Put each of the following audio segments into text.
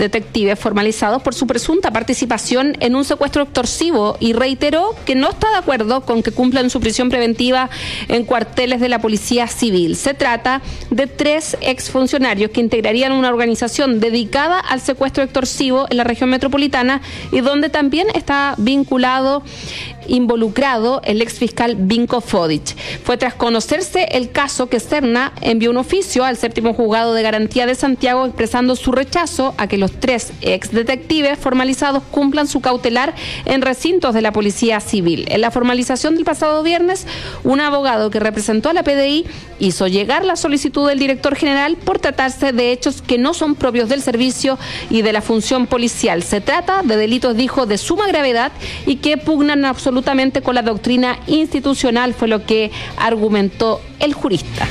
detectives formalizados por su presunta participación en un secuestro extorsivo y reiteró que no está de acuerdo con que cumplan su prisión preventiva en cuarteles de la Policía Civil. Se trata de 3 exfuncionarios que integrarían una organización dedicada al secuestro extorsivo en la región metropolitana y donde también está involucrado el exfiscal Vinko Fodic. Fue tras conocerse el caso que Serna envió un oficio al 7º Juzgado de Garantía de Santiago expresando su rechazo a que los 3 exdetectives formalizados cumplan su cautelar en recintos de la Policía Civil. En la formalización del pasado viernes, un abogado que representó a la PDI hizo llegar la solicitud del director general por tratarse de hechos que no son propios del servicio y de la función policial. Se trata de delitos, dijo, de suma gravedad y que pugnan absolutamente con la doctrina institucional, fue lo que argumentó el jurista.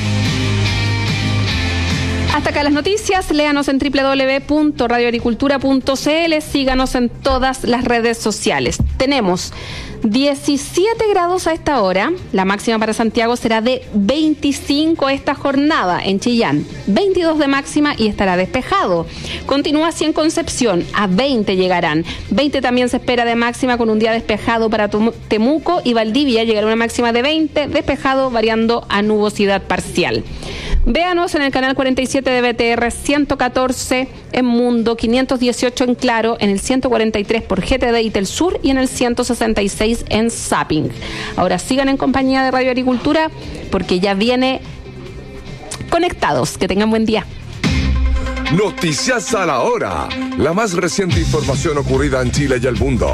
Hasta acá las noticias, léanos en www.radioagricultura.cl, síganos en todas las redes sociales. Tenemos 17 grados a esta hora, la máxima para Santiago será de 25 esta jornada, en Chillán 22 de máxima y estará despejado. Continúa así en Concepción, a 20 llegarán, 20 también se espera de máxima con un día despejado para Temuco y Valdivia, llegará una máxima de 20, despejado variando a nubosidad parcial. Véanos en el canal 47 de BTR, 114 en Mundo, 518 en Claro, en el 143 por GTD y Telsur y en el 166 en Zapping. Ahora sigan en compañía de Radio Agricultura porque ya viene Conectados. Que tengan buen día. Noticias a la hora. La más reciente información ocurrida en Chile y el mundo.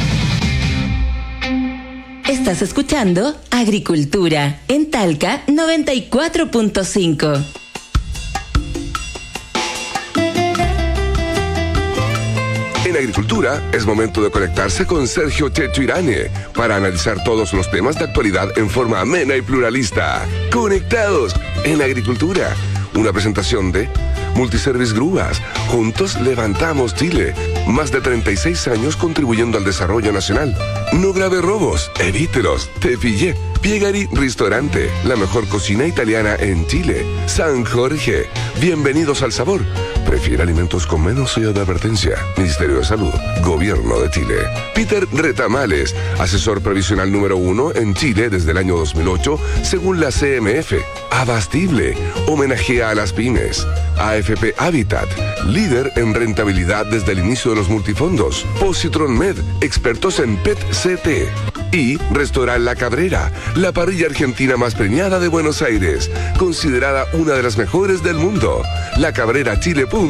Estás escuchando Agricultura en Talca 94.5. En Agricultura es momento de conectarse con Sergio Checho Irane para analizar todos los temas de actualidad en forma amena y pluralista. Conectados en Agricultura. Una presentación de Multiservice Grúas. Juntos levantamos Chile. Más de 36 años contribuyendo al desarrollo nacional. No grave robos, evítelos. Te pillé. Piegari Ristorante, la mejor cocina italiana en Chile. San Jorge, bienvenidos al sabor. Prefiere alimentos con menos sello de advertencia. Ministerio de Salud, Gobierno de Chile. Peter Retamales, asesor previsional número 1 en Chile desde el año 2008, según la CMF. Abastible, homenajea a las pymes. AFP Habitat, líder en rentabilidad desde el inicio de los multifondos. Positron Med, expertos en PET-CT. Y Restaurant La Cabrera, la parrilla argentina más premiada de Buenos Aires, considerada una de las mejores del mundo. lacabrerachile.cl.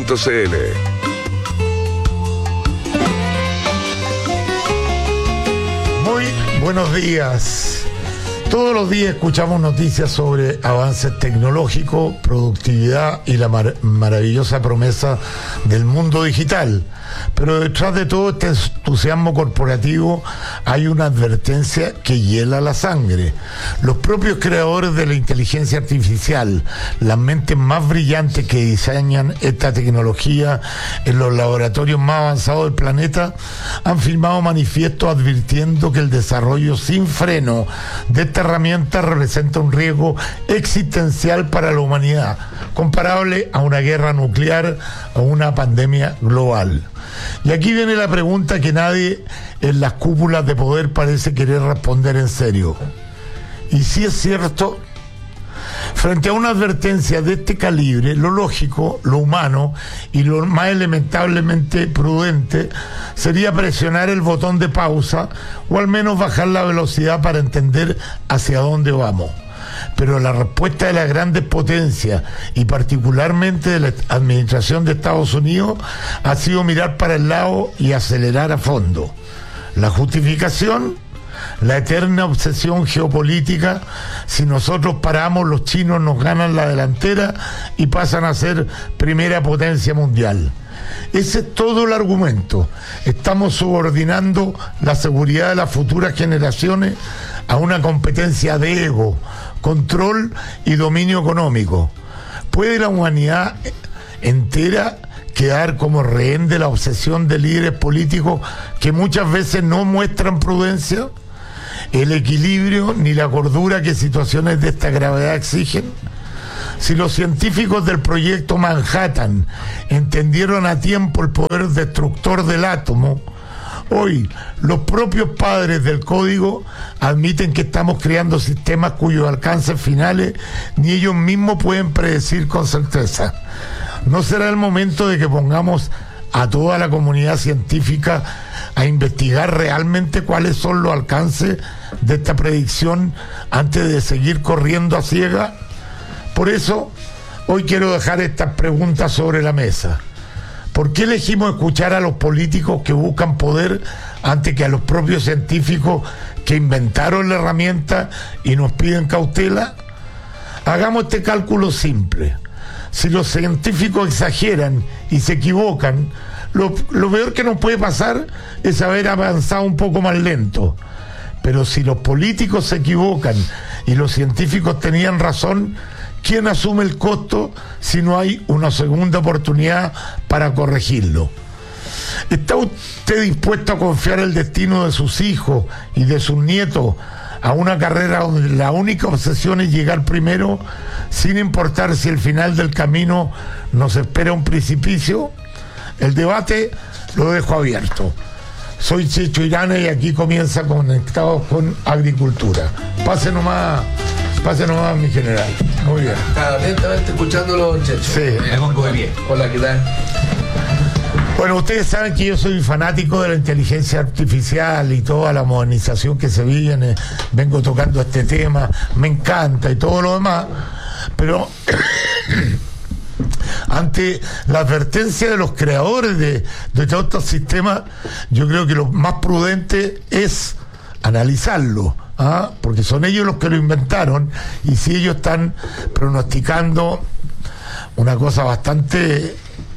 Muy buenos días. Todos los días escuchamos noticias sobre avances tecnológicos, productividad y la maravillosa promesa del mundo digital. Pero detrás de todo este entusiasmo corporativo hay una advertencia que hiela la sangre. Los propios creadores de la inteligencia artificial, las mentes más brillantes que diseñan esta tecnología en los laboratorios más avanzados del planeta, han firmado manifiestos advirtiendo que el desarrollo sin freno de esta herramienta representa un riesgo existencial para la humanidad, comparable a una guerra nuclear o una pandemia global. Y aquí viene la pregunta que nadie en las cúpulas de poder parece querer responder en serio. ¿Y si es cierto? Frente a una advertencia de este calibre, lo lógico, lo humano y lo más elementablemente prudente sería presionar el botón de pausa o al menos bajar la velocidad para entender hacia dónde vamos. Pero la respuesta de las grandes potencias y particularmente de la administración de Estados Unidos ha sido mirar para el lado y acelerar a fondo. La justificación: la eterna obsesión geopolítica. Si nosotros paramos, los chinos nos ganan la delantera y pasan a ser primera potencia mundial. Ese es todo el argumento. Estamos subordinando la seguridad de las futuras generaciones a una competencia de ego, control y dominio económico. ¿Puede la humanidad entera quedar como rehén de la obsesión de líderes políticos que muchas veces no muestran prudencia, el equilibrio ni la cordura que situaciones de esta gravedad exigen? Si los científicos del proyecto Manhattan entendieron a tiempo el poder destructor del átomo, hoy los propios padres del código admiten que estamos creando sistemas cuyos alcances finales ni ellos mismos pueden predecir con certeza. ¿No será el momento de que pongamos a toda la comunidad científica a investigar realmente cuáles son los alcances de esta predicción antes de seguir corriendo a ciegas? Por eso, hoy quiero dejar estas preguntas sobre la mesa. ¿Por qué elegimos escuchar a los políticos que buscan poder antes que a los propios científicos que inventaron la herramienta y nos piden cautela? Hagamos este cálculo simple. Si los científicos exageran y se equivocan, lo peor que nos puede pasar es haber avanzado un poco más lento. Pero si los políticos se equivocan y los científicos tenían razón, ¿quién asume el costo si no hay una segunda oportunidad para corregirlo? ¿Está usted dispuesto a confiar el destino de sus hijos y de sus nietos a una carrera donde la única obsesión es llegar primero, sin importar si el final del camino nos espera un precipicio? El debate lo dejo abierto. Soy Checho Irane y aquí comienza Conectados con Agricultura. Pase nomás, mi general. Muy bien. Atentamente escuchándolo, Checho. Sí. Me pongo de pie. Hola, ¿qué tal? Bueno, ustedes saben que yo soy fanático de la inteligencia artificial y toda la modernización que se viene. Vengo tocando este tema, me encanta y todo lo demás, pero ante la advertencia de los creadores de todos estos sistemas, yo creo que lo más prudente es analizarlo, porque son ellos los que lo inventaron, y si ellos están pronosticando una cosa bastante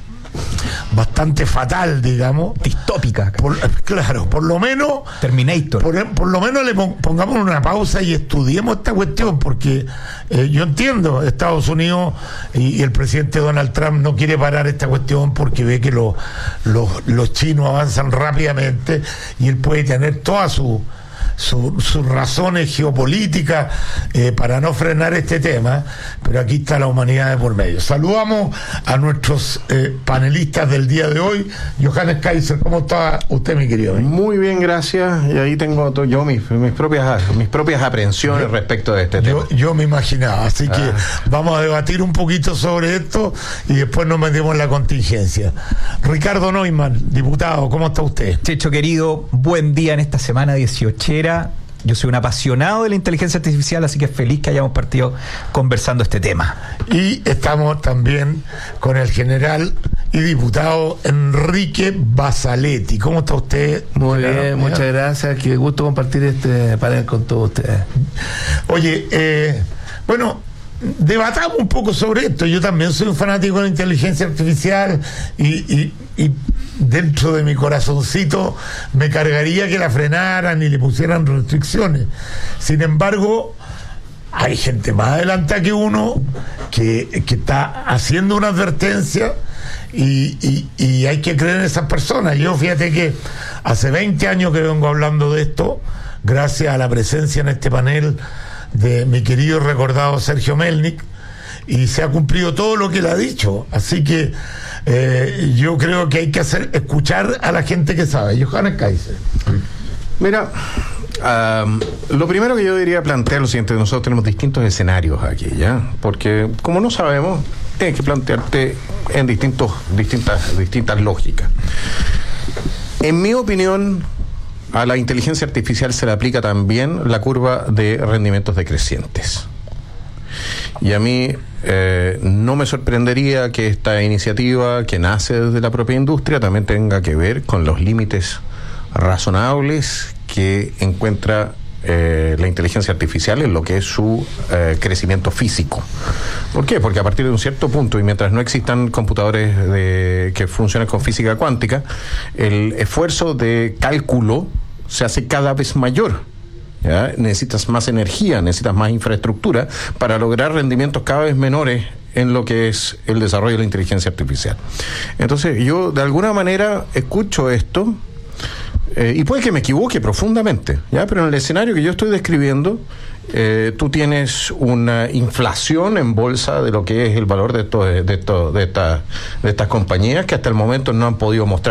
fatal, digamos, distópica, claro, por lo menos Terminator, por lo menos le pongamos una pausa y estudiemos esta cuestión, porque yo entiendo, Estados Unidos y el presidente Donald Trump no quiere parar esta cuestión porque ve que los chinos avanzan rápidamente y él puede tener todas sus razones geopolíticas para no frenar este tema, pero aquí está la humanidad de por medio. Saludamos a nuestros panelistas del día de hoy. Johannes Kaiser, ¿cómo está usted, mi querido? Muy bien, gracias. Y ahí tengo yo mis propias aprehensiones respecto de este tema. Yo me imaginaba, así que vamos a debatir un poquito sobre esto y después nos metemos en la contingencia. Ricardo Neumann, diputado, ¿cómo está usted? Checho querido, buen día en esta semana 18. Yo soy un apasionado de la inteligencia artificial, así que feliz que hayamos partido conversando este tema. Y estamos también con el general y diputado Enrique Basaletti. ¿Cómo está usted? Muy bien, muchas gracias. Qué gusto compartir este panel con todos ustedes. Oye, bueno, debatamos un poco sobre esto. Yo también soy un fanático de la inteligencia artificial y dentro de mi corazoncito me cargaría que la frenaran y le pusieran restricciones. Sin embargo, hay gente más adelantada que uno que está haciendo una advertencia y hay que creer en esas personas. Yo, fíjate que hace 20 años que vengo hablando de esto, gracias a la presencia en este panel de mi querido y recordado Sergio Melnik, y se ha cumplido todo lo que él ha dicho. Así que yo creo que hay que escuchar a la gente que sabe. Johannes Kaiser. Mira, lo primero que yo diría plantear es lo siguiente: nosotros tenemos distintos escenarios aquí, ¿ya? Porque como no sabemos, tienes que plantearte en distintas lógicas. En mi opinión, a la inteligencia artificial se le aplica también la curva de rendimientos decrecientes. Y a mí no me sorprendería que esta iniciativa, que nace desde la propia industria, también tenga que ver con los límites razonables que encuentra la inteligencia artificial en lo que es su crecimiento físico. ¿Por qué? Porque a partir de un cierto punto, y mientras no existan computadores que funcionen con física cuántica, el esfuerzo de cálculo se hace cada vez mayor. ¿Ya? Necesitas más energía, necesitas más infraestructura para lograr rendimientos cada vez menores en lo que es el desarrollo de la inteligencia artificial. Entonces yo de alguna manera escucho esto y puede que me equivoque profundamente, ¿ya? Pero en el escenario que yo estoy describiendo, tú tienes una inflación en bolsa de lo que es el valor de estas compañías que hasta el momento no han podido mostrar